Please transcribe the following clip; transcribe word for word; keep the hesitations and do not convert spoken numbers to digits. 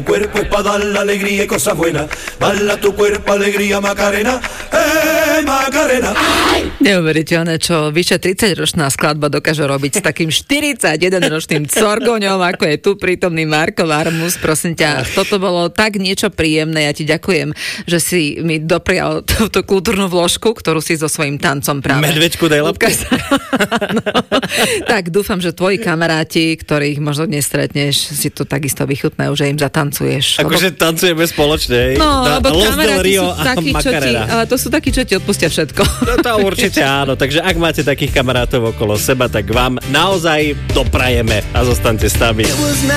cuerpo es para dar la alegría y cosas buenas. Baila tu cuerpo, alegría, Macarena. Eh, Macarena. Neuveriteľné, čo vyše tridsaťročná skladba dokáže robiť s takým štyridsaťjedenročným corgoňom, ako je tu prítomný Marko Varmus. Prosím ťa, toto bolo tak niečo príjemné. Ja ti ďakujem, že si mi doprial túto kultúrnu vložku, ktorú si so svojím tancom práve... Medvečku daj labku. No. Tak dúfam, že tvoji kamaráti, ktorých možno dnes stretneš, si to takisto vychutnajú, že im zatancuješ. Akože lebo... tancujeme spoločne. No, na lebo Los kamaráti Del Rio sú takí, čo ti, ale to sú takí, čo ti odpustia všetko. No to určite áno, takže ak máte takých kamarátov okolo seba, tak vám naozaj doprajeme a zostaňte s nami.